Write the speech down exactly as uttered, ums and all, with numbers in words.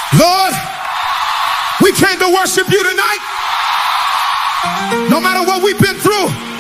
Lord, we came to worship you tonight. No matter what we've been through,